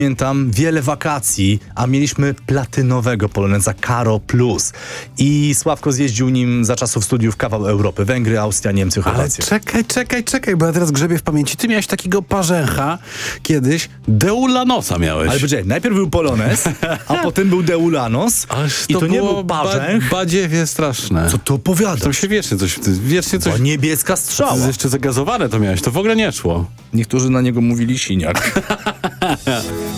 Pamiętam wiele wakacji, a mieliśmy platynowego poloneza Karo Plus. I Sławko zjeździł nim za czasów studiów kawał Europy. Węgry, Austria, Niemcy, Ale Chorwacja. czekaj, bo ja teraz grzebię w pamięci. Ty miałeś takiego parzęcha kiedyś, Deulanosa miałeś. Ale poczekaj, najpierw był polonez, a potem był Deulanos. Aż I to nie było był parzęch. badziewie straszne. Co to opowiadasz? To się wiecznie coś... Była niebieska strzała. Jeszcze zagazowane to miałeś, to w ogóle nie szło. Niektórzy na niego mówili siniak.